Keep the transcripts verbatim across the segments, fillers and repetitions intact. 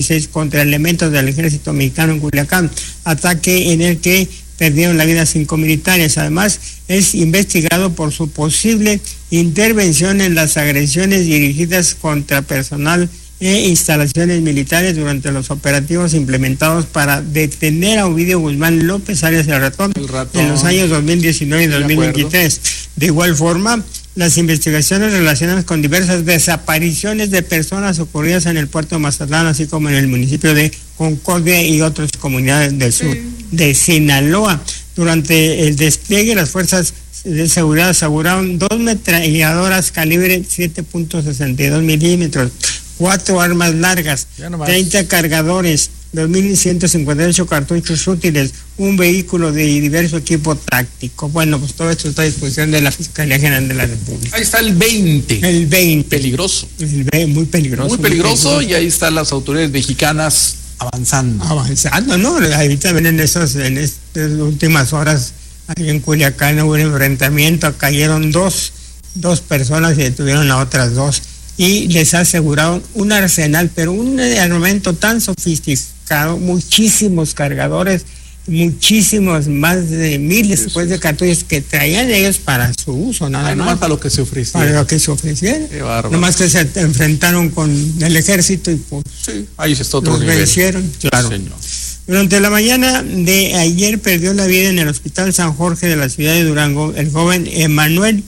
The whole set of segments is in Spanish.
dieciséis contra elementos del ejército mexicano en Culiacán, ataque en el que perdieron la vida cinco militares. Además, es investigado por su posible intervención en las agresiones dirigidas contra personal e instalaciones militares durante los operativos implementados para detener a Ovidio Guzmán López, alias el ratón, el ratón, en los años dos mil diecinueve y dos mil veintitrés. De igual forma, las investigaciones relacionadas con diversas desapariciones de personas ocurridas en el puerto de Mazatlán, así como en el municipio de Concordia y otras comunidades del sur sí. de Sinaloa. Durante el despliegue, las fuerzas de seguridad aseguraron dos metralladoras calibre siete punto sesenta y dos milímetros, cuatro armas largas, treinta cargadores, dos mil ciento cincuenta y ocho cartuchos útiles, un vehículo de diverso equipo táctico. Bueno, pues todo esto está a disposición de la Fiscalía General de la República. Ahí está el veinte. El veinte. Peligroso. El veinte, muy peligroso. Muy peligroso, muy peligroso, y ahí están las autoridades mexicanas avanzando. Avanzando, ¿no? Ahí también en, esos, en estas últimas horas, ahí en Culiacán hubo un enfrentamiento, cayeron dos, dos personas y detuvieron a otras dos. Y les aseguraron un arsenal, pero un armamento tan sofisticado, muchísimos cargadores, muchísimos, más de miles pues, de cartuchos que traían ellos para su uso, nada Ay, más. Nomás para lo que se ofrecieron. Para lo que se ofrecieron. Nomás que se enfrentaron con el ejército y pues sí, ahí está otro los nivel. vencieron. Claro. Sí, señor. Durante la mañana de ayer perdió la vida en el Hospital San Jorge de la ciudad de Durango el joven Emanuel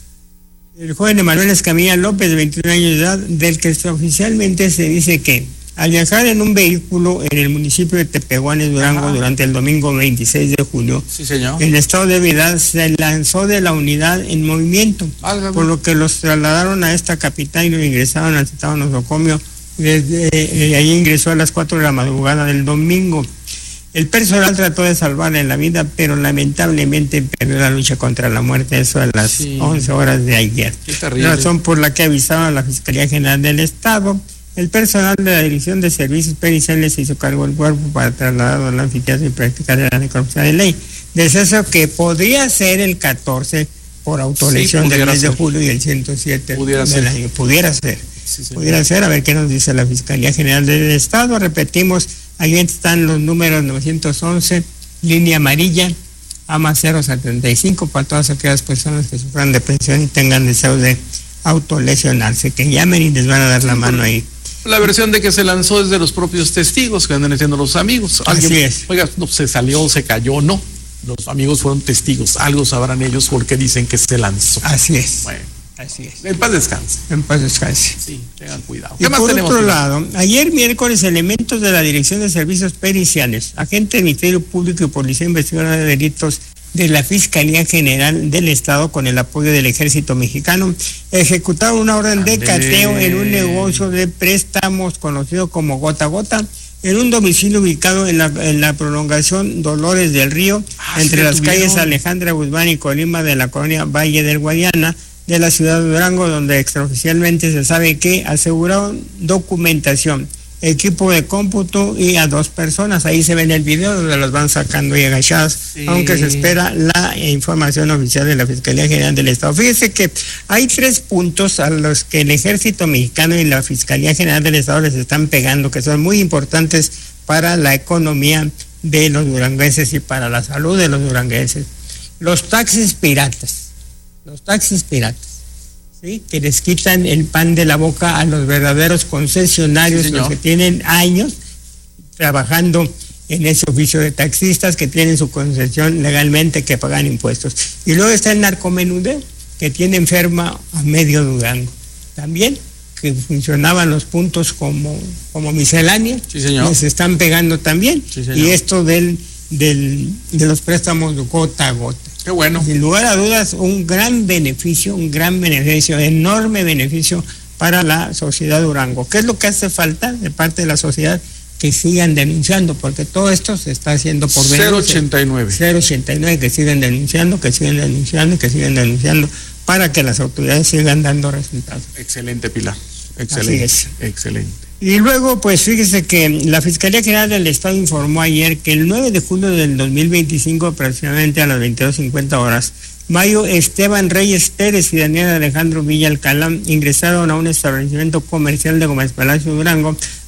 El joven Emanuel Escamilla López, de veintiún años de edad, del que oficialmente se dice que al viajar en un vehículo en el municipio de Tepehuanes, Durango, Ajá. durante el domingo veintiséis de julio, sí, señor. en estado de ebriedad se lanzó de la unidad en movimiento, Válgame. por lo que los trasladaron a esta capital y lo ingresaron al citado nosocomio. Desde eh, ahí ingresó a las cuatro de la madrugada del domingo. El personal trató de salvarle la vida, pero lamentablemente perdió la lucha contra la muerte, eso a las sí. once horas de ayer. Qué terrible. Razón por la que avisaba a la Fiscalía General del Estado. El personal de la Dirección de Servicios Periciales se hizo cargo del cuerpo para trasladarlo al anfiteatro y practicar la necropsia de ley. Deceso que podría ser el catorce por autolesión sí, del mes ser. de julio y el ciento siete pudiera del ser. año. Pudiera ser. Sí, pudiera ser, a ver qué nos dice la Fiscalía General del Estado. Repetimos, ahí están los números novecientos once, línea amarilla, A M A cero setenta y cinco, para todas aquellas personas que sufran de depresión y tengan deseo de autolesionarse, que llamen y les van a dar la mano ahí. La versión de que se lanzó es de los propios testigos, que andan siendo los amigos. Alguien, Así es. Oiga, no, se salió, se cayó, no. Los amigos fueron testigos. Algo sabrán ellos porque dicen que se lanzó. Así es. Bueno, así es. En paz descanse. En paz descanse. Sí, tengan cuidado. Y por otro lado, ayer miércoles, elementos de la Dirección de Servicios Periciales, agentes del Ministerio Público y Policía Investigadora de Delitos de la Fiscalía General del Estado, con el apoyo del Ejército Mexicano, ejecutaron una orden de cateo en un negocio de préstamos conocido como Gota Gota, en un domicilio ubicado en la, en la prolongación Dolores del Río, ah, entre las tuvieron. calles Alejandra Guzmán y Colima, de la colonia Valle del Guadiana, de la ciudad de Durango, donde extraoficialmente se sabe que aseguraron documentación, equipo de cómputo y a dos personas. Ahí se ve en el video donde las van sacando y agachadas, sí. aunque se espera la información oficial de la Fiscalía General del Estado. Fíjese que hay tres puntos a los que el Ejército Mexicano y la Fiscalía General del Estado les están pegando, que son muy importantes para la economía de los duranguenses y para la salud de los duranguenses. Los taxis piratas, los taxis piratas. ¿Sí? Que les quitan el pan de la boca a los verdaderos concesionarios, sí, los que tienen años trabajando en ese oficio de taxistas, que tienen su concesión legalmente, que pagan impuestos. Y luego está el narcomenudeo, que tiene enferma a medio Durango. También, que funcionaban los puntos como, como miscelánea, sí, señor. les están pegando también. Sí, señor. Y esto del, del, de los préstamos gota a gota. Qué bueno. Sin lugar a dudas, un gran beneficio, un gran beneficio, enorme beneficio para la sociedad de Durango. ¿Qué es lo que hace falta de parte de la sociedad? Que sigan denunciando, porque todo esto se está haciendo por cero ochenta y nueve. cero ochenta y nueve, que siguen denunciando, que siguen denunciando, que siguen denunciando, para que las autoridades sigan dando resultados. Excelente, Pilar. Excelente. Así es. Excelente. Y luego, pues fíjese que la Fiscalía General del Estado informó ayer que el nueve de julio del dos mil veinticinco, aproximadamente a las veintidós cincuenta horas, Mayo Esteban Reyes Pérez y Daniel Alejandro Villa Alcalá ingresaron a un establecimiento comercial de Gómez Palacio Durango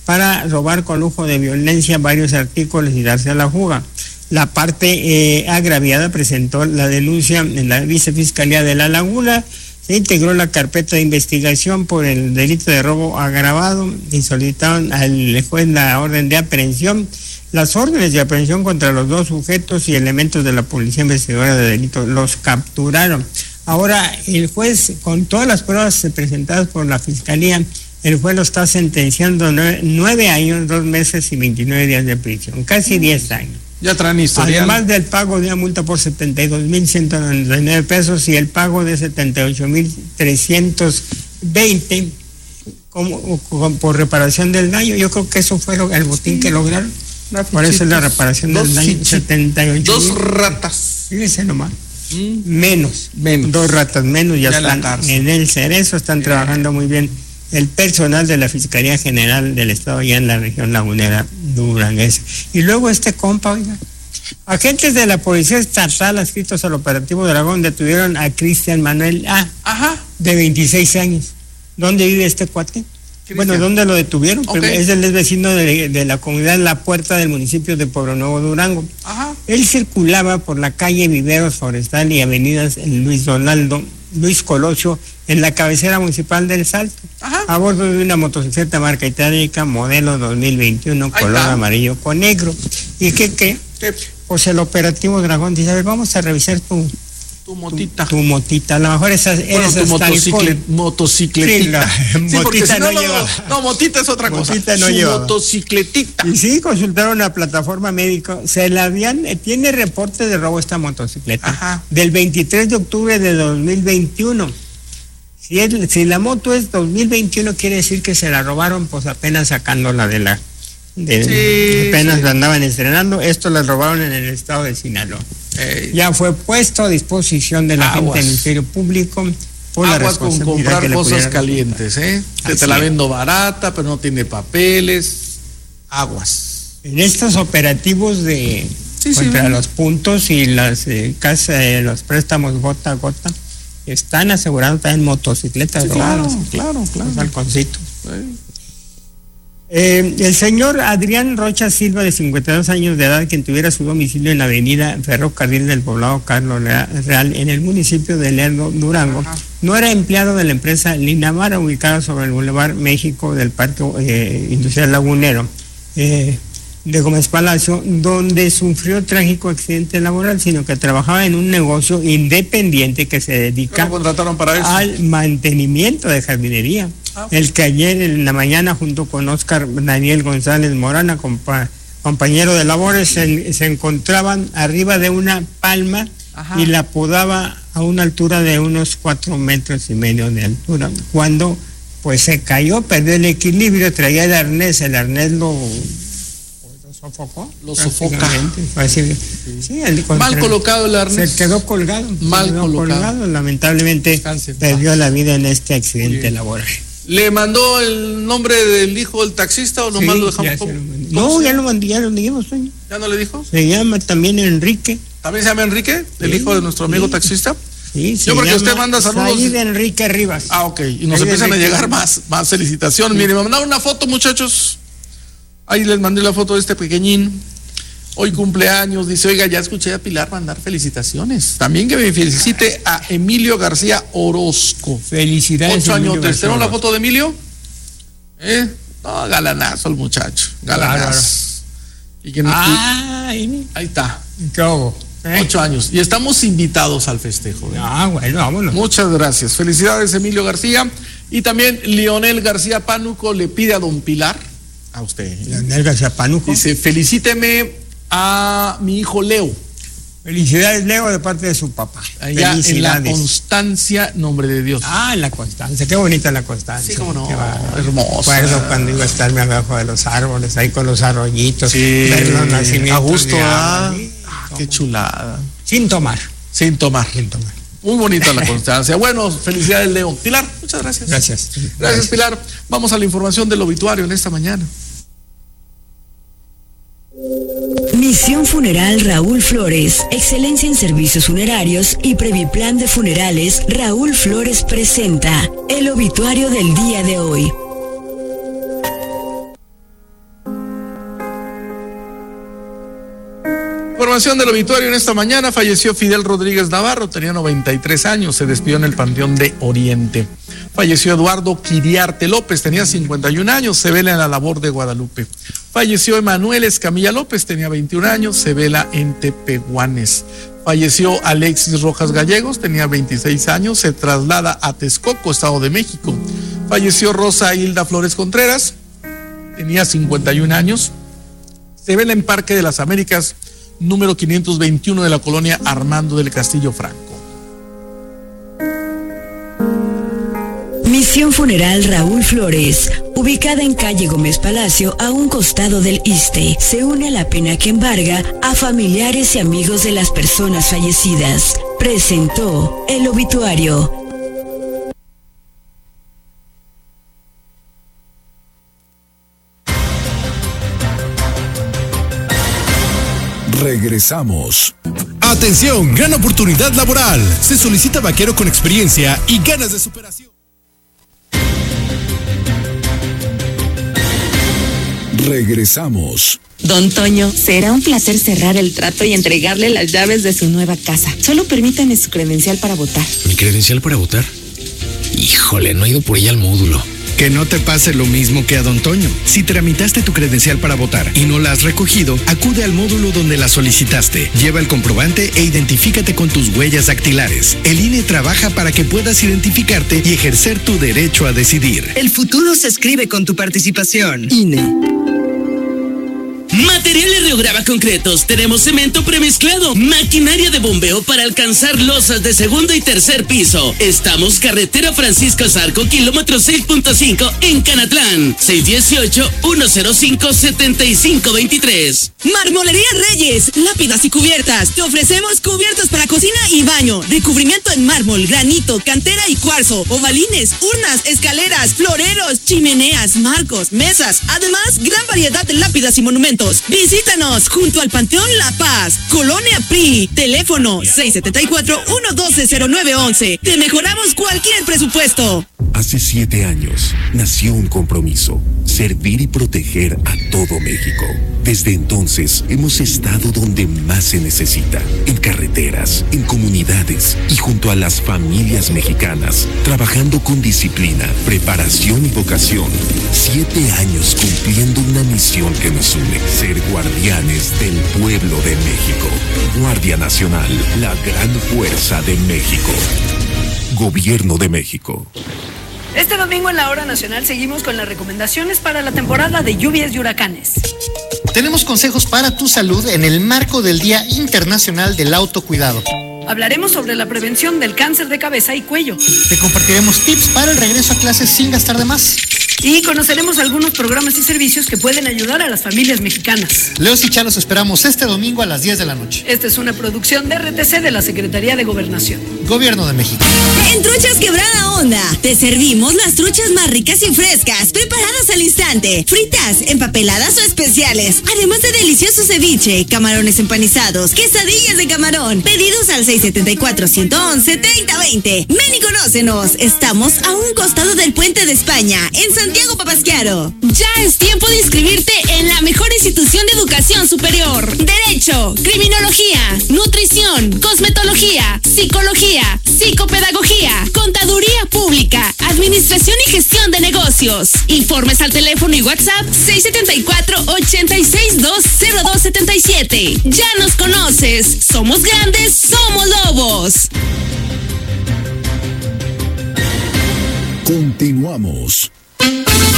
para robar con lujo de violencia varios artículos y darse a la fuga. La parte eh, agraviada presentó la denuncia en la Vicefiscalía de La Laguna. Se integró la carpeta de investigación por el delito de robo agravado y solicitaron al juez la orden de aprehensión. Las órdenes de aprehensión contra los dos sujetos y elementos de la Policía Investigadora de Delitos los capturaron. Ahora el juez, con todas las pruebas presentadas por la Fiscalía, el juez lo está sentenciando nueve, nueve años, dos meses y veintinueve días de prisión, casi diez años. Ya traen historial. Además del pago de una multa por setenta y dos mil ciento noventa y nueve pesos y el pago de setenta y ocho mil trescientos veinte como, como por reparación del daño. Yo creo que eso fue lo, el botín que lograron. Por eso es la reparación del daño. setenta y ocho Dos mil. ratas. Fíjese nomás. Mm. Menos. Menos. Dos ratas menos ya, ya están en el cerezo, están yeah. trabajando muy bien. El personal de la Fiscalía General del Estado ya en la región lagunera duranguense. Y luego este compa, oiga, agentes de la Policía Estatal adscritos al operativo Dragón detuvieron a Cristian Manuel A, Ajá. de veintiséis años. ¿Dónde vive este cuate? Cristian. Bueno, ¿dónde lo detuvieron? Okay. Es el vecino de, de la comunidad La Puerta del municipio de Pueblo Nuevo, Durango. Ajá. Él circulaba por la calle Viveros Forestal y avenidas Luis Donaldo, Luis Colosio, en la cabecera municipal del Salto, Ajá. a bordo de una motocicleta marca itálica modelo dos mil veintiuno, Ahí color está. amarillo con negro. ¿Y qué qué? ¿Qué? Pues el operativo Dragón dice, a ver, vamos a revisar tu... Tu motita. Tu, tu motita, a lo mejor esa bueno, tu motocicle, motocicletita. Sí, sí, porque si no, no, no, no, motita es otra motita cosa. No Su lleva. motocicletita. Y sí, consultaron a plataforma médica. Se la habían, eh, tiene reporte de robo esta motocicleta. Ajá. Del veintitrés de octubre de dos mil veintiuno. Si, es, si la moto es dos mil veintiuno, quiere decir que se la robaron, pues apenas sacándola de la. De, sí, apenas sí. la andaban estrenando. Esto la robaron en el estado de Sinaloa. Ey. Ya fue puesto a disposición de la Aguas. gente del Ministerio Público por Aguas la responsabilidad con comprar que le cosas calientes, ¿eh? Que te la vendo barata, pero no tiene papeles. Aguas. En estos operativos de sí, contra sí, los puntos y las eh, casas, eh, los préstamos gota a gota, están asegurando también motocicletas. Sí, claro, claro, claro. Los halconcitos. Sí. Eh, el señor Adrián Rocha Silva, de cincuenta y dos años de edad, quien tuviera su domicilio en la avenida Ferrocarril del Poblado Carlos Real, en el municipio de Lerdo, Durango, Ajá. no era empleado de la empresa Linamar, ubicada sobre el Boulevard México del Parque eh, Industrial Lagunero eh, de Gómez Palacio, donde sufrió trágico accidente laboral, sino que trabajaba en un negocio independiente que se dedica contrataron para eso? al mantenimiento de jardinería. Ah. El que ayer en la mañana, junto con Óscar Daniel González Morana, compa, compañero de labores, se, se encontraban arriba de una palma Ajá. y la podaba a una altura de unos cuatro metros y medio de altura. Cuando pues se cayó, perdió el equilibrio, traía el arnés, el arnés lo... sofocó. Lo sofoca. Sí. Sí, el, mal colocado el arnés. Se quedó colgado. Mal quedó colocado. colgado. Lamentablemente Descanse, perdió pa. la vida en este accidente laboral. ¿Le mandó el nombre del hijo del taxista o nomás sí, lo dejamos? Ya no, ya lo mandé, ya lo dijimos. ¿Ya no le dijo? Se llama también Enrique. ¿También se llama Enrique? ¿El sí, hijo de nuestro amigo sí. taxista? Sí, Yo creo que usted manda saludos. Said Enrique Rivas. Ah, ok. Y nos Said empiezan Enrique. a llegar más, más felicitaciones. Sí. Miren, me mandaron una foto, muchachos. Ahí les mandé la foto de este pequeñín. Hoy cumpleaños, dice, oiga, ya escuché a Pilar mandar felicitaciones. También que me felicite a Emilio García Orozco. Felicidades. Ocho años. ¿Tenemos la foto de Emilio? ¿Eh? No, galanazo el muchacho. Galanazo. Claro. Y que no, ah, y, ahí está. ¿Qué hago? ¿Eh? Ocho años. Y estamos invitados al festejo. ¿eh? Ah, bueno, vámonos. Muchas gracias. Felicidades, Emilio García. Y también Leonel García Pánuco le pide a don Pilar, a usted. Leonel García Pánuco. Dice, felicíteme a mi hijo Leo. Felicidades, Leo, de parte de su papá. Allá en la Constancia, nombre de Dios. Ah, en la Constancia, qué bonita la Constancia. Sí, cómo no, hermoso. Recuerdo cuando iba a estarme abajo de los árboles, ahí con los arroyitos, sí, ver los nacimientos. A gusto, ah, ah, qué chulada. Sin tomar. Sin tomar. Sin tomar. Muy bonita la Constancia. Bueno, felicidades, Leo. Pilar, muchas gracias. Gracias. Gracias, gracias, Pilar. Vamos a la información del obituario en esta mañana. Misión Funeral Raúl Flores, excelencia en servicios funerarios y Previplan de Funerales. Raúl Flores presenta el obituario del día de hoy. Información del obituario en esta mañana. Falleció Fidel Rodríguez Navarro, tenía noventa y tres años, se despidió en el Panteón de Oriente. Falleció Eduardo Quiriarte López, tenía cincuenta y un años, se vela en la labor de Guadalupe. Falleció Emanuel Escamilla López, tenía veintiún años, se vela en Tepehuanes. Falleció Alexis Rojas Gallegos, tenía veintiséis años, se traslada a Texcoco, Estado de México. Falleció Rosa Hilda Flores Contreras, tenía cincuenta y un años, se vela en Parque de las Américas, número quinientos veintiuno de la colonia Armando del Castillo Franco. Misión Funeral Raúl Flores, ubicada en calle Gómez Palacio, a un costado del ISSSTE, se une a la pena que embarga a familiares y amigos de las personas fallecidas. Presentó el obituario. Regresamos. Atención, gran oportunidad laboral. Se solicita vaquero con experiencia y ganas de superación. Regresamos. Don Toño, será un placer cerrar el trato y entregarle las llaves de su nueva casa. Solo permítame su credencial para votar. ¿Mi credencial para votar? Híjole, no he ido por ella al módulo. Que no te pase lo mismo que a Don Toño. Si tramitaste tu credencial para votar y no la has recogido, acude al módulo donde la solicitaste. Lleva el comprobante e identifícate con tus huellas dactilares. El I N E trabaja para que puedas identificarte y ejercer tu derecho a decidir. El futuro se escribe con tu participación. I N E. Materiales Reograba Concretos. Tenemos cemento premezclado, maquinaria de bombeo para alcanzar losas de segundo y tercer piso. Estamos carretera Francisco Zarco, kilómetro seis punto cinco en Canatlán. seis uno ocho, uno cero cinco, siete cinco dos tres. Marmolería Reyes, lápidas y cubiertas. Te ofrecemos cubiertos para cocina y baño, recubrimiento en mármol, granito, cantera y cuarzo, ovalines, urnas, escaleras, floreros, chimeneas, marcos, mesas. Además, gran variedad de lápidas y monumentos. Visítanos junto al Panteón La Paz, Colonia P R I. Teléfono seis siete cuatro, uno uno dos, cero nueve uno uno. Te mejoramos cualquier presupuesto. Hace siete años nació un compromiso: servir y proteger a todo México. Desde entonces hemos estado donde más se necesita, en carreteras, en comunidades y junto a las familias mexicanas, trabajando con disciplina, preparación y vocación. Siete años cumpliendo una misión que nos une: ser guardianes del pueblo de México. Guardia Nacional, la gran fuerza de México. Gobierno de México. Este domingo en la Hora Nacional seguimos con las recomendaciones para la temporada de lluvias y huracanes. Tenemos consejos para tu salud en el marco del Día Internacional del Autocuidado. Hablaremos sobre la prevención del cáncer de cabeza y cuello. Te compartiremos tips para el regreso a clases sin gastar de más. Y conoceremos algunos programas y servicios que pueden ayudar a las familias mexicanas. Leos y Chá los esperamos este domingo a las diez de la noche. Esta es una producción de R T C de la Secretaría de Gobernación. Gobierno de México. En Truchas Quebrada Onda, te servimos las truchas más ricas y frescas, preparadas al instante, fritas, empapeladas o especiales, además de delicioso ceviche, camarones empanizados, quesadillas de camarón. Pedidos al seis siete cuatro, uno uno uno, tres cero dos cero. Ven y conócenos. Estamos a un costado del Puente de España, en Santiago Papasquiaro. Ya es tiempo de inscribirte en la mejor institución de educación superior. Derecho, criminología, nutrición, cosmetología, psicología, psicopedagogía, contaduría pública, administración y gestión de negocios. Informes al teléfono y WhatsApp seis siete cuatro, ocho seis dos, cero dos siete siete. Ya nos conoces. Somos grandes, somos lobos. Continuamos.